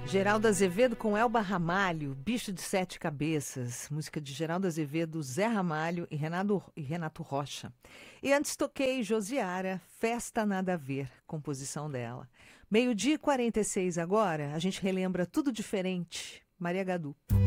Geraldo Azevedo com Elba Ramalho, Bicho de Sete Cabeças, música de Geraldo Azevedo, Zé Ramalho e Renato Rocha. E antes toquei Josiara, Festa Nada a Ver, composição dela. 12h46 agora, a gente relembra tudo diferente, Maria Gadu.